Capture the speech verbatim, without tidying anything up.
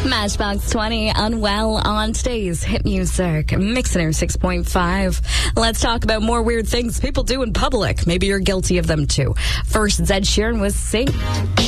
Matchbox twenty, Unwell on today's Hit Music, Mixing six point five. Let's talk about more weird things people do in public. Maybe you're guilty of them too. First, Ed Sheeran was singing.